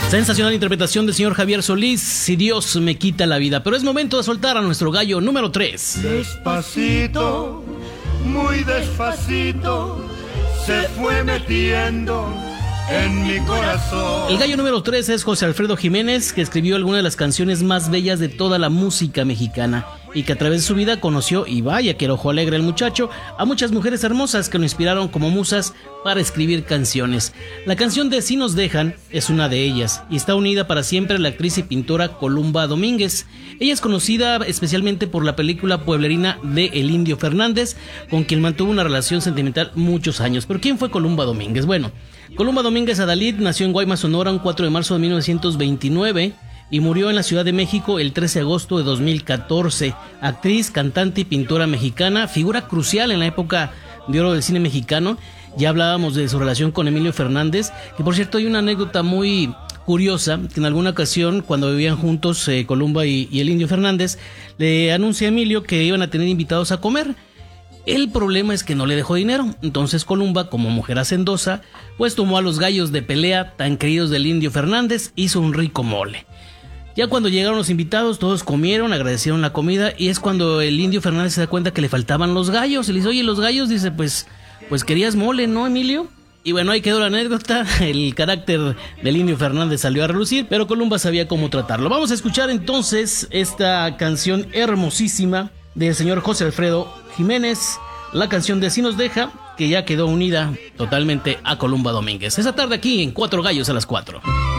Sensacional interpretación del señor Javier Solís, Si Dios me quita la vida. Pero es momento de soltar a nuestro gallo número 3. Despacito, muy despacito, se fue metiendo en mi corazón. El gallo número 3 es José Alfredo Jiménez, que escribió algunas de las canciones más bellas de toda la música mexicana y que a través de su vida conoció, y vaya que era ojo alegre el muchacho, a muchas mujeres hermosas que lo inspiraron como musas para escribir canciones. La canción de Si nos dejan es una de ellas y está unida para siempre a la actriz y pintora Columba Domínguez. Ella es conocida especialmente por la película pueblerina de El Indio Fernández, con quien mantuvo una relación sentimental muchos años. ¿Pero quién fue Columba Domínguez? Bueno, Columba Domínguez Adalid nació en Guaymas, Sonora, un 4 de marzo de 1929 y murió en la Ciudad de México el 13 de agosto de 2014. Actriz, cantante y pintora mexicana, figura crucial en la época de oro del cine mexicano. Ya hablábamos de su relación con Emilio Fernández, que por cierto hay una anécdota muy curiosa, que en alguna ocasión cuando vivían juntos Columba y el Indio Fernández, le anuncia a Emilio que iban a tener invitados a comer. El problema es que no le dejó dinero, entonces Columba, como mujer hacendosa, pues tomó a los gallos de pelea tan queridos del Indio Fernández, hizo un rico mole. Ya cuando llegaron los invitados, todos comieron, agradecieron la comida, y es cuando el Indio Fernández se da cuenta que le faltaban los gallos, y le dice, oye, los gallos, dice, pues querías mole, ¿no, Emilio? Y bueno, ahí quedó la anécdota, el carácter del Indio Fernández salió a relucir, pero Columba sabía cómo tratarlo. Vamos a escuchar entonces esta canción hermosísima del señor José Alfredo Jiménez, la canción de Si nos deja, que ya quedó unida totalmente a Columba Domínguez. Esa tarde aquí en Cuatro Gallos a las 4.